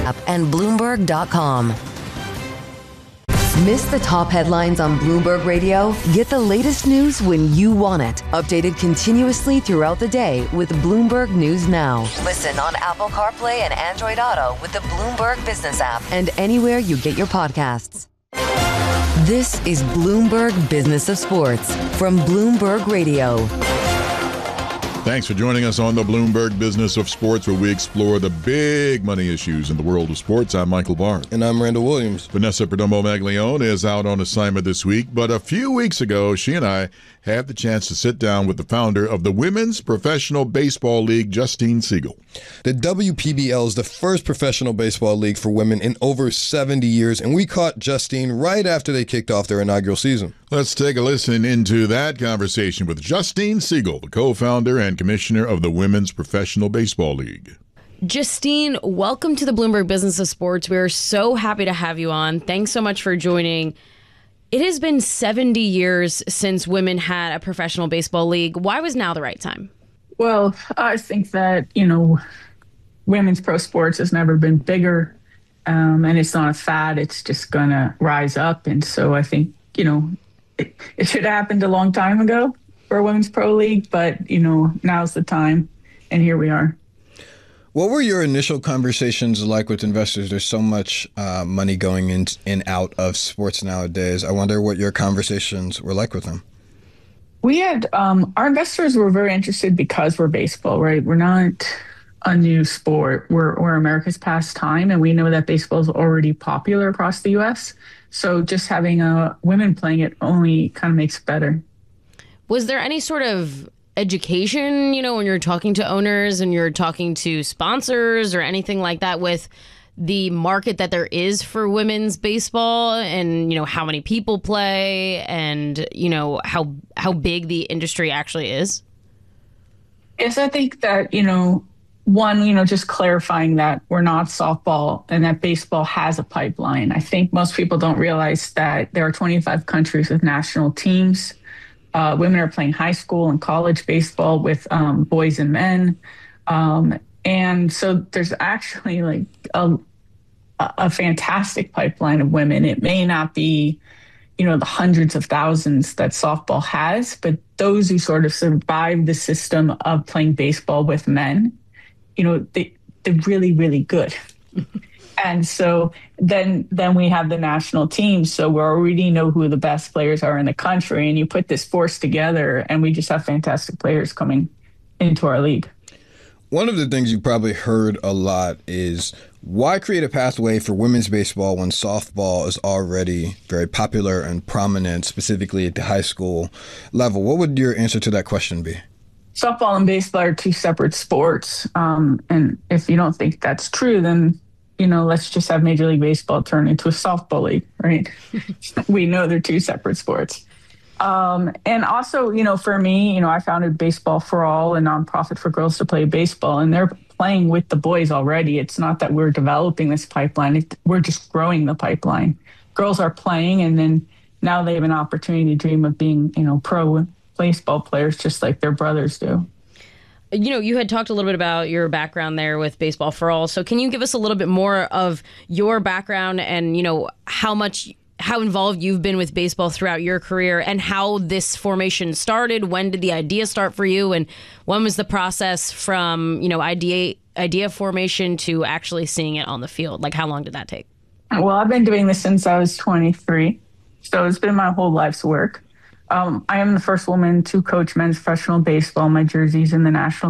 app and Bloomberg.com. Miss the top headlines on Bloomberg Radio? Get the latest news when you want it. Updated continuously throughout the day with Bloomberg News Now. Listen on Apple CarPlay and Android Auto with the Bloomberg Business app and anywhere you get your podcasts. This is Bloomberg Business of Sports from Bloomberg Radio. Thanks for joining us on the Bloomberg Business of Sports, where we explore the big money issues in the world of sports. I'm Michael Barr. And I'm Randall Williams. Vanessa Perdomo-Maglione is out on assignment this week, but a few weeks ago, she and I had the chance to sit down with the founder of the Women's Professional Baseball League, Justine Siegel. The WPBL is the first professional baseball league for women in over 70 years, and we caught Justine right after they kicked off their inaugural season. Let's take a listen into that conversation with Justine Siegel, the co-founder and commissioner of the Women's Professional Baseball League. Justine, welcome to the Bloomberg Business of Sports. We are so happy to have you on. Thanks so much for joining. It has been 70 years since women had a professional baseball league. Why was now the right time? Well, I think that, women's pro sports has never been bigger, and it's not a fad. It's just going to rise up. And so I think, it should have happened a long time ago for a women's pro league, but, now's the time, and here we are. What were your initial conversations like with investors? There's so much money going in and out of sports nowadays. I wonder what your conversations were like with them. We had, our investors were very interested because we're baseball, right? We're not a new sport. We're America's pastime, and we know that baseball is already popular across the U.S., so just having women playing it only kind of makes it better. Was there any sort of education, when you're talking to owners and you're talking to sponsors or anything like that with the market that there is for women's baseball and, how many people play and, how big the industry actually is? Yes, I think that, one, just clarifying that we're not softball and that baseball has a pipeline. I think most people don't realize that there are 25 countries with national teams. Women are playing high school and college baseball with boys and men. And so there's actually like a fantastic pipeline of women. It may not be, the hundreds of thousands that softball has, but those who sort of survive the system of playing baseball with men, they're really, really good. And so then we have the national team. So we already know who the best players are in the country. And you put this force together and we just have fantastic players coming into our league. One of the things you probably heard a lot is why create a pathway for women's baseball when softball is already very popular and prominent, specifically at the high school level? What would your answer to that question be? Softball and baseball are two separate sports. And if you don't think that's true, then let's just have Major League Baseball turn into a softball league, right? We know they're two separate sports. And also, for me, I founded Baseball for All, a nonprofit for girls to play baseball, and they're playing with the boys already. It's not that we're developing this pipeline. We're just growing the pipeline. Girls are playing, and then now they have an opportunity to dream of being, pro baseball players just like their brothers do. You had talked a little bit about your background there with Baseball for All. So can you give us a little bit more of your background and, how involved you've been with baseball throughout your career and how this formation started? When did the idea start for you? And when was the process from, idea formation to actually seeing it on the field? Like, how long did that take? Well, I've been doing this since I was 23. So it's been my whole life's work. I am the first woman to coach men's professional baseball. My jersey's in the national